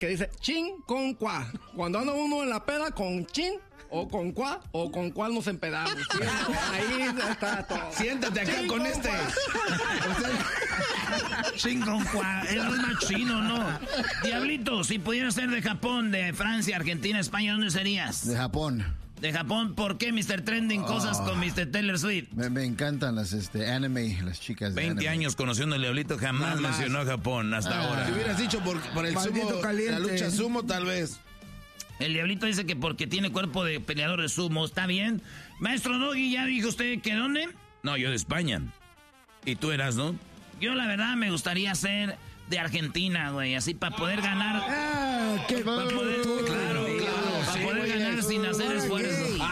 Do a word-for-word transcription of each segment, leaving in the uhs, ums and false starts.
que dice chin con cuá. Cuando anda uno en la peda con chin o con cuá o con cuál nos empedamos. ¿Sí? Ahí está todo. Siéntate acá chin con, con este. Chin con cuá. Es más chino, ¿no? Diablito, si pudieras ser de Japón, de Francia, Argentina, España, ¿dónde serías? De Japón. De Japón, ¿por qué, mister Trending? Cosas Oh. con mister Taylor Swift. Me, me encantan las este, anime, las chicas de veinte anime. años conociendo al Diablito, jamás Nada más. mencionó a Japón hasta Ah. ahora. Si hubieras dicho por, por el Maldito sumo, caliente. la lucha sumo, tal vez. El Diablito dice que porque tiene cuerpo de peleador de sumo, ¿está bien? Maestro Doggy, ¿ya dijo usted que dónde? No, yo de España. ¿Y tú eras, no? Yo la verdad me gustaría ser de Argentina, güey, así para poder ganar. Ah, qué Para poder, claro, claro, para sí, poder güey, ganar sin hacer ahora esfuerzo. gay.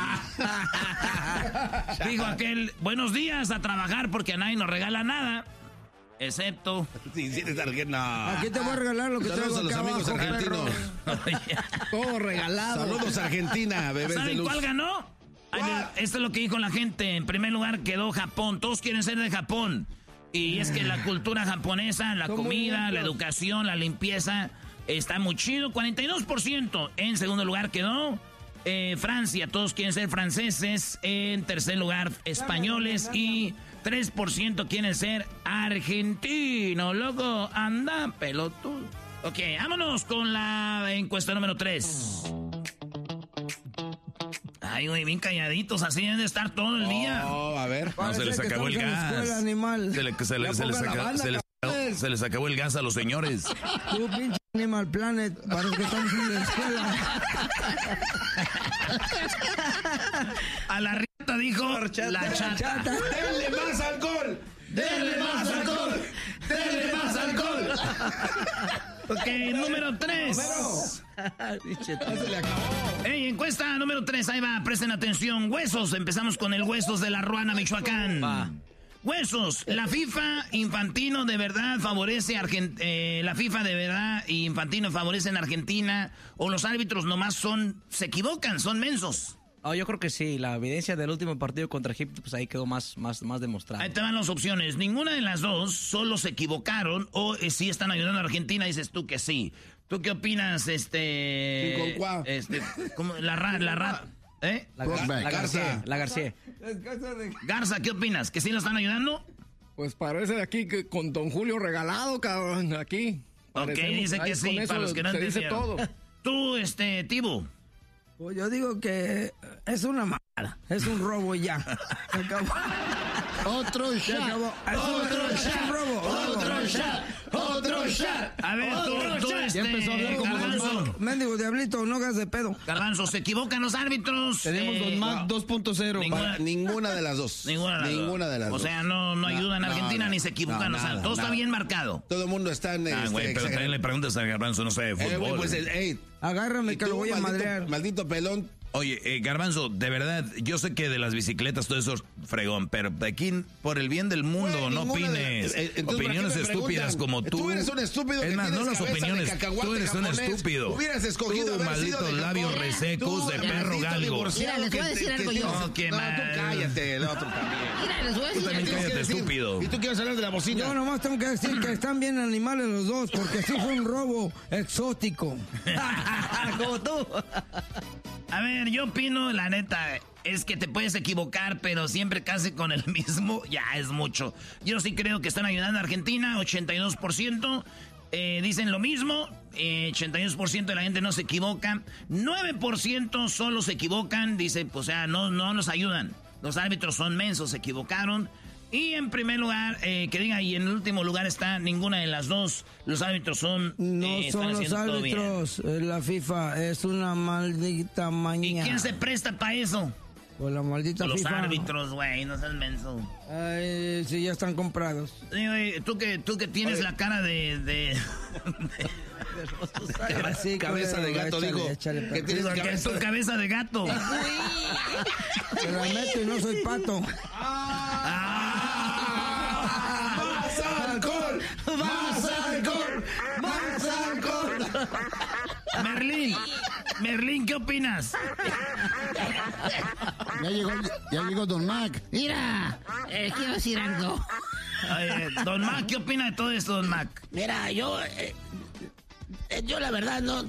Dijo aquel, buenos días a trabajar porque a nadie nos regala nada, excepto... Sí, sí, eres argentino. Aquí te voy a regalar lo que Saludos traigo a los acá amigos abajo, argentinos. Todo regalado. Saludos a Argentina, bebés de ¿Saben luz. cuál ganó? Ay, esto es lo que dijo la gente. En primer lugar quedó Japón. Todos quieren ser de Japón. Y es que la cultura japonesa, la Son muy comida, la limpios. educación, la limpieza, está muy chido. cuarenta y dos por ciento. En segundo lugar quedó eh, Francia. Todos quieren ser franceses. En tercer lugar, españoles. Y tres por ciento quieren ser argentinos. Loco, anda, pelotudo. Ok, vámonos con la encuesta número tres. Ay, güey, bien calladitos, así deben de estar todo el día. Oh, a ver. No, se Parece les que acabó el estamos en la gas. escuela, animal. Se, le- se le- Ya se les pongan la aca- banda, se les- cabrones. se les acabó el gas a los señores. Tú, pinche Animal Planet, parece que estamos en la escuela. A la riata dijo la chata. ¡Denle más alcohol! ¡Denle más alcohol! ¡Denle más alcohol! Ok, número tres. Se le acabó. Ey, encuesta número tres, ahí va, presten atención. Huesos, empezamos con el Huesos de la Ruana, Michoacán. Huesos, la FIFA Infantino de verdad favorece Argent eh, la FIFA de verdad y Infantino favorecen a Argentina, o los árbitros nomás son, se equivocan, son mensos. Oh, yo creo que sí, la evidencia del último partido contra Egipto, pues ahí quedó más, más, más demostrada. Ahí te van las opciones, ninguna de las dos, solo se equivocaron o eh, sí están ayudando a Argentina, dices tú que sí. ¿Tú qué opinas, este... ¿Con cuál? Este, ¿cómo? La ra, la ra, ¿eh? La, Gar- la García, la García. Garza, ¿qué opinas? ¿Que sí lo están ayudando? Pues parece de aquí que con Don Julio regalado, cabrón, aquí. Ok, Parecemos- dice ahí que sí, con eso para los que no se dice entendieron. todo. Tú, este, Tibu. Pues yo digo que es una mala, es un robo y ya. Se acabó. Otro Se shot. acabó. Es un- es un robo. ¡Otro shot! ¡Otro shot! A ver, tú, tú, este, empezó a hablar como Garbanzo. Mendigo diablito, no hagas de pedo. Garbanzo, ¿se equivocan los árbitros? Tenemos Eh, Don Mac dos punto cero. Ninguna- Para ninguna de las dos. Ninguna de las Ninguna dos. de las O dos. sea, no, no ayudan a no, Argentina no, ni se equivocan. no, o sea, nada, todo está nada. bien marcado. Todo el mundo está en Ah, este, güey, pero también exagerando. le preguntas a Garbanzo, no sé, de Eh, fútbol. güey, pues, el, ey, Agárrame y que lo tú, voy a maldito- madrear. Maldito pelón. Oye, eh, Garbanzo, de verdad, yo sé que de las bicicletas todo eso es fregón, pero de aquí, por el bien del mundo, Güey, no ninguna de- opines. eh, entonces, ¿para opiniones qué me estúpidas preguntan? como tú. Tú eres un estúpido Es que más, no tienes las cabeza de opiniones. cacahuate Tú eres un japonés. estúpido. Hubieras escogido Tú, haber maldito sido de labios Japón. resecos Tú, de el perro maldito galgo. divorciado Mira, les voy a que- decir que algo tienes- yo. No, qué No, mal. tú cállate, el otro también. Mira, les voy a Tú decir también algo. cállate, quieres decir- estúpido. Y tú quieres hablar de la bocina. Yo nomás tengo que decir que están bien animales los dos, porque sí fue un robo exótico. Como tú. A ver, yo opino, la neta, es que te puedes equivocar, pero siempre casi con el mismo, ya es mucho. Yo sí creo que están ayudando a Argentina, ochenta y dos por ciento. Eh, dicen lo mismo, eh, ochenta y dos por ciento de la gente no se equivoca, nueve por ciento solo se equivocan, dice, pues, o sea, no, no nos ayudan. Los árbitros son mensos, se equivocaron. Y en primer lugar, eh, que diga, y en el último lugar está ninguna de las dos. Los árbitros son... No eh, están son los haciendo todo bien. árbitros, eh, la FIFA es una maldita ¿Y maña. quién se presta para eso? Pues la maldita Los FIFA. árbitros, güey, no seas menso. Ay, sí, ya están comprados. Sí, güey, tú que, tú que tienes Oye. la cara de... de, Así, Cabeza de gato, échale, digo. échale, Que perro. tienes de que es tu cabeza de gato. Me la meto y no soy pato. ¡Más alcohol! ¡Más alcohol! ¡Más alcohol! Merlín, Merlín, ¿qué opinas? Ya llegó, ya llegó Don Mac. Mira, eh, quiero decir algo. Oye, Don Mac, ¿qué opina de todo esto, Don Mac? Mira, yo... eh, yo la verdad no,